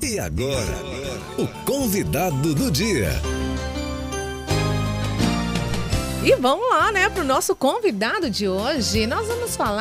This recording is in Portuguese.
E agora, o convidado do dia. E vamos lá, né, para o nosso convidado de hoje. Nós vamos falar